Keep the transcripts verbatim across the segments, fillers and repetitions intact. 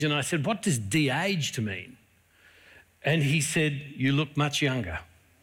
And I said, what does de-aged mean? And he said, you look much younger.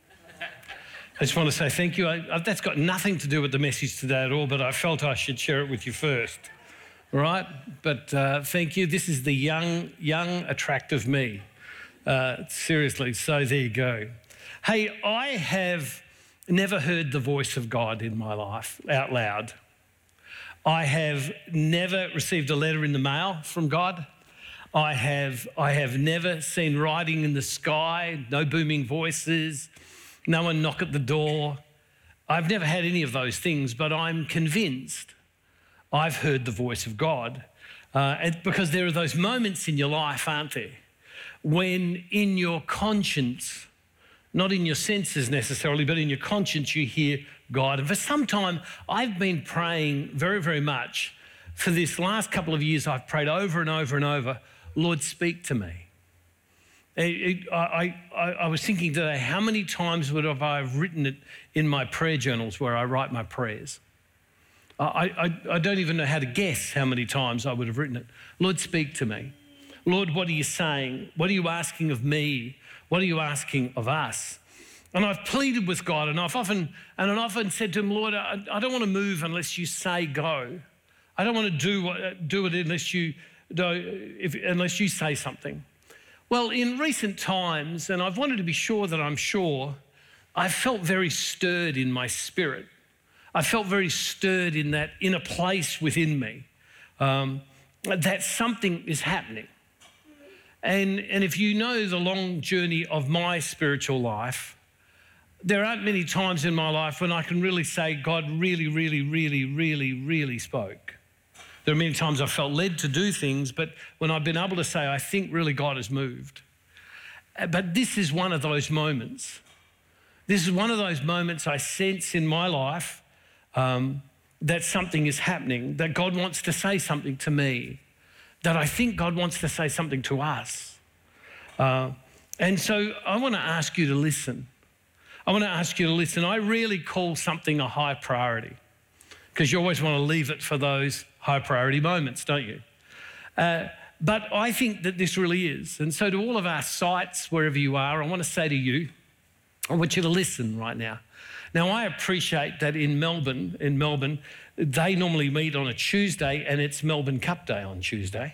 I just want to say thank you. I, I, that's got nothing to do with the message today at all, but I felt I should share it with you first, right? But uh, thank you. This is the young, young, attractive me. Uh, seriously, so there you go. Hey, I have never heard the voice of God in my life out loud. I have never received a letter in the mail from God. I have, I have never seen writing in the sky, no booming voices, no one knock at the door. I've never had any of those things, but I'm convinced I've heard the voice of God. Uh, and because there are those moments in your life, aren't there, when in your conscience, not in your senses necessarily, but in your conscience you hear God. And for some time, I've been praying very, very much. For this last couple of years, I've prayed over and over and over, Lord, speak to me. I, I, I, I was thinking today, how many times would have I written it in my prayer journals where I write my prayers? I, I, I don't even know how to guess how many times I would have written it. Lord, speak to me. Lord, what are you saying? What are you asking of me? What are you asking of us? And I've pleaded with God, and I've often and I've often said to him, Lord, I, I don't want to move unless you say go. I don't want to do what, do it unless you do, if, unless you say something. Well, in recent times, and I've wanted to be sure that I'm sure, I felt very stirred in my spirit. I felt very stirred in that inner place within me, um, that something is happening. And, and if you know the long journey of my spiritual life, there aren't many times in my life when I can really say God really, really, really, really, really spoke. There are many times I've felt led to do things, but when I've been able to say, I think really God has moved. But this is one of those moments. This is one of those moments I sense in my life um, that something is happening, that God wants to say something to me, that I think God wants to say something to us. Uh, and so I want to ask you to listen. I want to ask you to listen. I really call something a high priority because you always want to leave it for those high priority moments, don't you? Uh, but I think that this really is. And so to all of our sites, wherever you are, I want to say to you, I want you to listen right now. Now, I appreciate that in Melbourne, in Melbourne, they normally meet on a Tuesday and it's Melbourne Cup Day on Tuesday.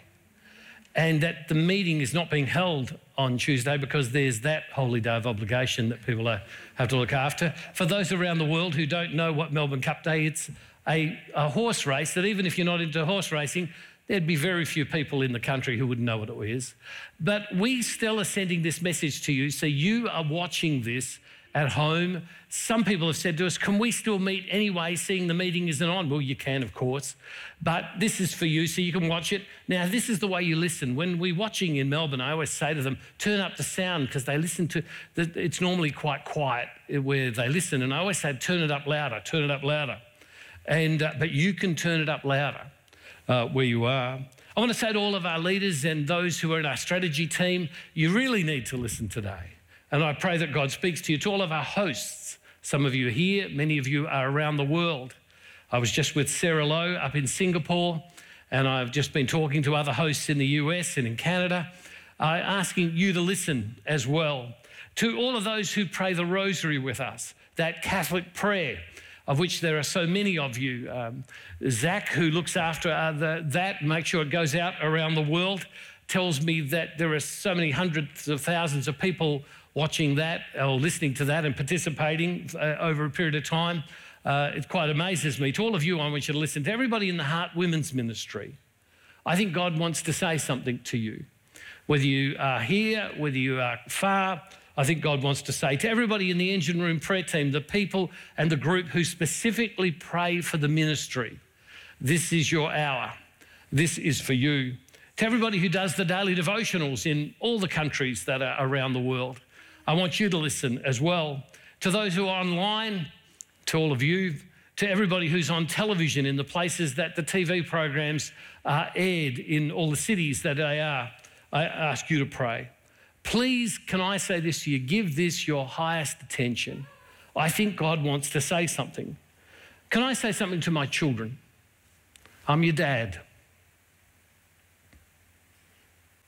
And that the meeting is not being held on Tuesday because there's that holy day of obligation that people are, have to look after. For those around the world who don't know what Melbourne Cup Day, it's a, a horse race that even if you're not into horse racing, there'd be very few people in the country who wouldn't know what it is. But we still are sending this message to you, so you are watching this at home. Some people have said to us, can we still meet anyway, seeing the meeting isn't on? Well, you can, of course, but this is for you so you can watch it. Now, this is the way you listen. When we're watching in Melbourne, I always say to them, turn up the sound because they listen to, the, it's normally quite quiet where they listen. And I always say, turn it up louder, turn it up louder. And uh, but you can turn it up louder uh, where you are. I want to say to all of our leaders and those who are in our strategy team, you really need to listen today. And I pray that God speaks to you. To all of our hosts, some of you are here, many of you are around the world. I was just with Sarah Lowe up in Singapore, and I've just been talking to other hosts in the U S and in Canada, uh, asking you to listen as well. To all of those who pray the rosary with us, that Catholic prayer, of which there are so many of you. Um, Zach, who looks after uh, the, that, make sure it goes out around the world, tells me that there are so many hundreds of thousands of people watching that or listening to that and participating uh, over a period of time. Uh, it quite amazes me. To all of you, I want you to listen. To everybody in the Heart Women's Ministry, I think God wants to say something to you. Whether you are here, whether you are far, I think God wants to say to everybody in the engine room prayer team, the people and the group who specifically pray for the ministry, this is your hour. This is for you. To everybody who does the daily devotionals in all the countries that are around the world, I want you to listen as well. To those who are online, to all of you, to everybody who's on television in the places that the T V programs are aired in all the cities that they are, I ask you to pray. Please, can I say this to you? Give this your highest attention. I think God wants to say something. Can I say something to my children? I'm your dad.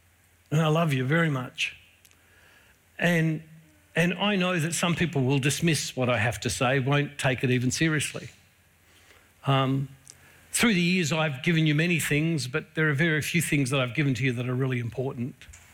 And I love you very much. And, and I know that some people will dismiss what I have to say, won't take it even seriously. Um, through the years, I've given you many things, but there are very few things that I've given to you that are really important.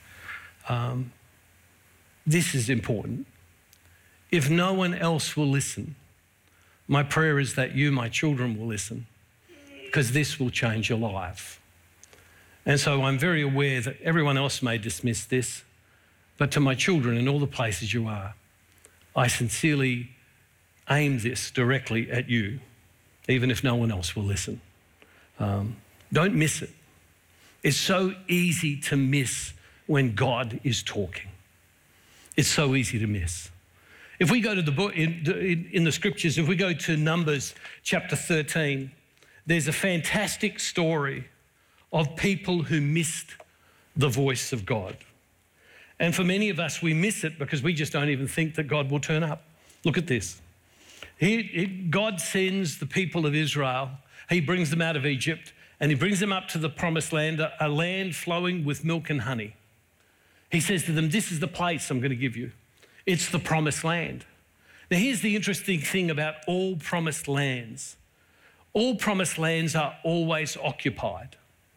Um, this is important. If no one else will listen, my prayer is that you, my children, will listen, because this will change your life. And so I'm very aware that everyone else may dismiss this, but to my children in all the places you are, I sincerely aim this directly at you, even if no one else will listen. Um, don't miss it. It's so easy to miss when God is talking. It's so easy to miss. If we go to the book, in, in the scriptures, if we go to Numbers chapter thirteen, there's a fantastic story of people who missed the voice of God. And for many of us, we miss it because we just don't even think that God will turn up. Look at this. He, he, God sends the people of Israel. He brings them out of Egypt and he brings them up to the promised land, a, a land flowing with milk and honey. He says to them, this is the place I'm going to give you. It's the promised land. Now, here's the interesting thing about all promised lands. All promised lands are always occupied.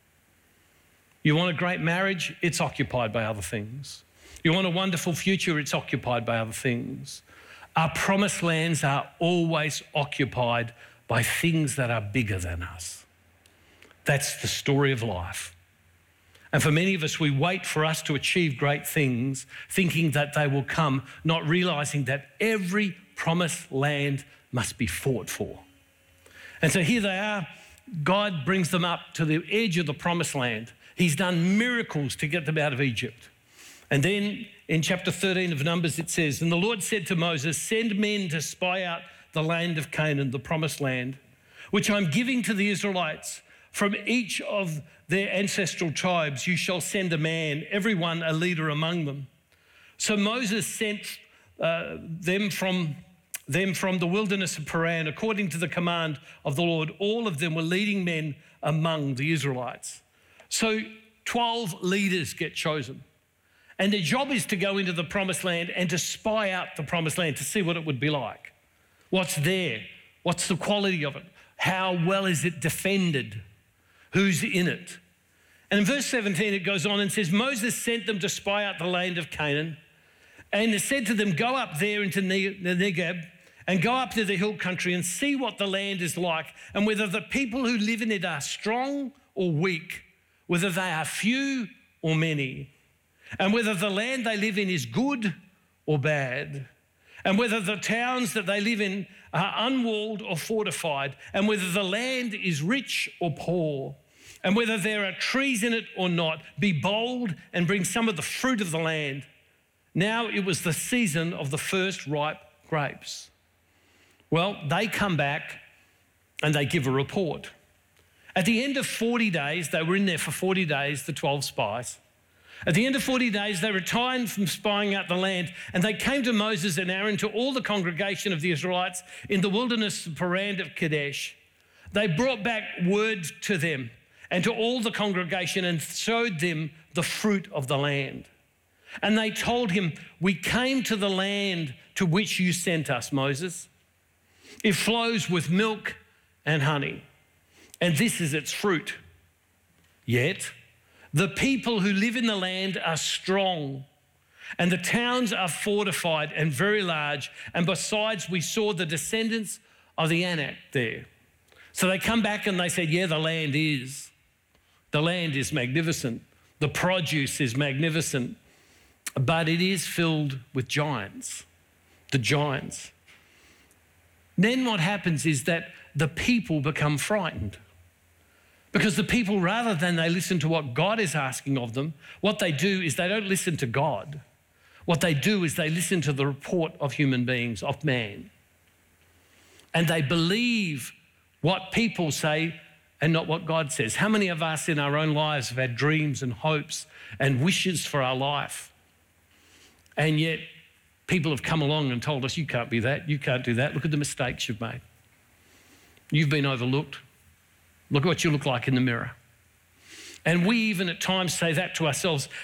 You want a great marriage? It's occupied by other things. You want a wonderful future? It's occupied by other things. Our promised lands are always occupied by things that are bigger than us. That's the story of life. And for many of us, we wait for us to achieve great things, thinking that they will come, not realising that every promised land must be fought for. And so here they are. God brings them up to the edge of the promised land. He's done miracles to get them out of Egypt. And then in chapter thirteen of Numbers, it says, and the Lord said to Moses, send men to spy out the land of Canaan, the promised land, which I'm giving to the Israelites. From each of their ancestral tribes, you shall send a man, everyone a leader among them. So Moses sent uh, them from them from the wilderness of Paran, according to the command of the Lord. All of them were leading men among the Israelites. So twelve leaders get chosen. And their job is to go into the promised land and to spy out the promised land, to see what it would be like. What's there? What's the quality of it? How well is it defended? Who's in it? And in verse seventeen, it goes on and says, Moses sent them to spy out the land of Canaan and said to them, go up there into the Negeb and go up to the hill country and see what the land is like and whether the people who live in it are strong or weak, whether they are few or many, and whether the land they live in is good or bad, and whether the towns that they live in are unwalled or fortified, and whether the land is rich or poor, and whether there are trees in it or not. Be bold and bring some of the fruit of the land. Now it was the season of the first ripe grapes. Well, they come back and they give a report. At the end of forty days, they were in there for forty days, the twelve spies. At the end of forty days, they retired from spying out the land, and they came to Moses and Aaron, to all the congregation of the Israelites in the wilderness of Paran of Kadesh. They brought back word to them and to all the congregation and showed them the fruit of the land. And they told him, we came to the land to which you sent us, Moses. It flows with milk and honey, and this is its fruit. Yet the people who live in the land are strong, and the towns are fortified and very large. And besides, we saw the descendants of the Anak there. So they come back and they said, yeah, the land is. The land is magnificent. The produce is magnificent, but it is filled with giants, the giants. Then what happens is that the people become frightened. Because the people, rather than they listen to what God is asking of them, what they do is they don't listen to God. What they do is they listen to the report of human beings, of man. And they believe what people say and not what God says. How many of us in our own lives have had dreams and hopes and wishes for our life? And yet people have come along and told us, you can't be that, you can't do that. Look at the mistakes you've made. You've been overlooked. Look at what you look like in the mirror. And we even at times say that to ourselves.